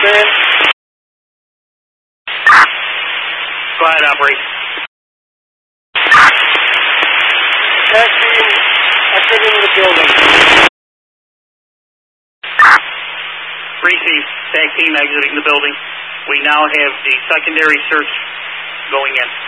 Understand? Go ahead, operate. Tag team exiting the building. Receive. Tag team exiting the building. We now have the secondary search going in.